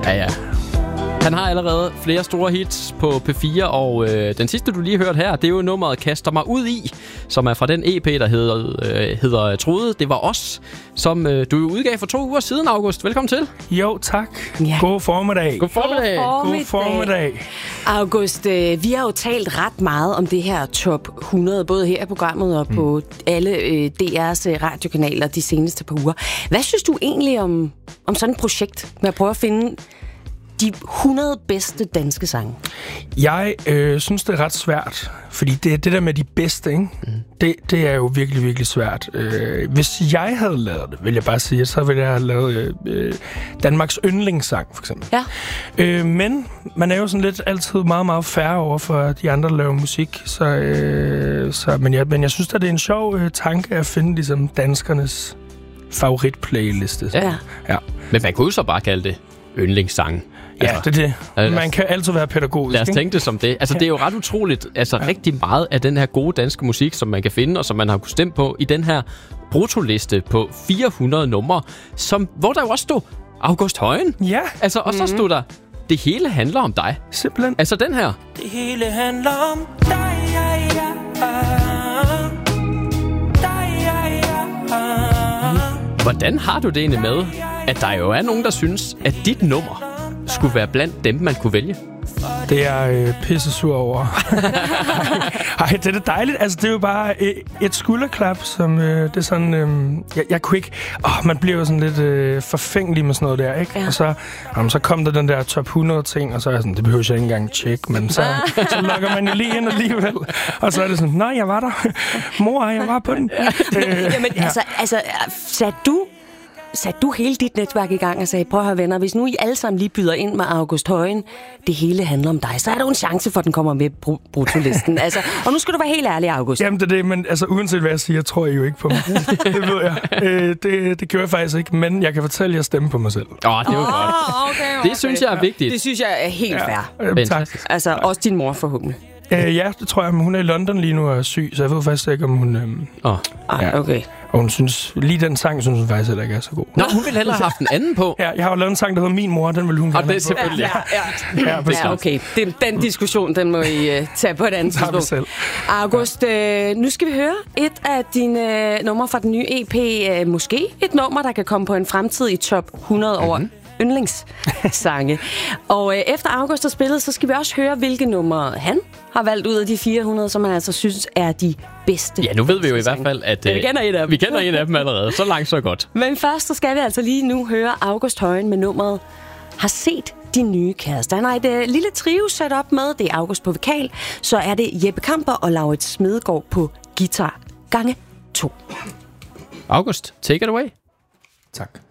Ja. Han har allerede flere store hits på P4, og den sidste, du lige hørte her, det er jo nummeret Kaster mig ud i, som er fra den EP, der hedder Trude. Det var os, som du udgav for 2 uger siden, August. Velkommen til. Jo, tak. Ja. God formiddag. God formiddag. God formiddag. August, vi har jo talt ret meget om det her top 100, både her i programmet og på alle DR's radiokanaler de seneste par uger. Hvad synes du egentlig om sådan et projekt med at prøve at finde de 100 bedste danske sange? Jeg synes, det er ret svært, fordi det der med de bedste, ikke? Det er jo virkelig, virkelig svært. Hvis jeg havde lavet det, vil jeg bare sige, så ville jeg have lavet Danmarks yndlingssang, for eksempel. Ja. Men man er jo sådan lidt altid meget, meget færre over for de andre, der laver musik. Men jeg synes, at det er en sjov tanke at finde ligesom danskernes favoritplayliste. Ja. Men man kunne jo så bare kalde det yndlingssang. Ja, det er det. Man kan altid være pædagogisk. Lad os tænke det som det. Altså, det er jo ret utroligt. Altså, rigtig meget af den her gode danske musik, som man kan finde, og som man har kunnet stemme på i den her bruttoliste på 400 numre, hvor der jo også stod August Højen. Ja. Altså, og så stod der, det hele handler om dig. Simpelthen. Altså, den her. Det hele handler om dig, Hvordan har du det egentlig med, at der jo er nogen, der synes, at dit nummer skulle være blandt dem, man kunne vælge? Det er pissesur over. Ej, det er dejligt. Altså, det er jo bare et skulderklap, som det er sådan... Jeg kunne ikke... man bliver jo sådan lidt forfængelig med sådan noget der, ikke? Ja. Og så kom der den der top 100 ting, og så er jeg sådan, det behøver jeg ikke engang tjekke, men så logger man jo lige ind alligevel. Og så er det sådan, nej, jeg var der. Mor, jeg var på den. Jamen, altså, satte du hele dit netværk i gang og sagde, prøv at høre venner, hvis nu I alle sammen lige byder ind med August Højen, det hele handler om dig, så er der jo en chance for, at den kommer med bruttolisten. Altså, og nu skal du være helt ærlig, August. Jamen, det er det, men altså, uanset hvad jeg siger, tror jeg jo ikke på mig. Det ved jeg. Det gjorde jeg faktisk ikke, men jeg kan fortælle, at jeg stemmer på mig selv. Det er jo godt. Okay. Det synes jeg er vigtigt. Det synes jeg er helt fair. Tak. Altså, også din mor forhåbentlig. Ja, det tror jeg, men hun er i London lige nu og er syg, så jeg ved faktisk ikke, om hun... Okay. Og hun synes, lige den sang, synes hun faktisk heller ikke er så god. Nå, hun ville hellere have haft en anden på. Ja, jeg har jo lavet en sang, der hedder Min Mor, den vil hun gerne have på. Det er selvfølgelig. Ja, okay. Den diskussion, den må I tage på et andet tidspunkt. August, nu skal vi høre et af dine numre fra den nye EP. Måske et nummer, der kan komme på en fremtid i top 100 over yndlingssange. Og efter August har spillet, så skal vi også høre, hvilke numre han har valgt ud af de 400, som han altså synes er de bedste. Ja, nu ved vi jo i hvert fald, at vi kender en af dem. Vi kender en af dem allerede. Så langt, så godt. Men først så skal vi altså lige nu høre August Højen med nummeret Har set din nye kæreste. Han har et lille trio sat op med. Det er August på vokal. Så er det Jeppe Kamper og Laurits Smedegaard på guitar gange 2. August, take it away. Tak.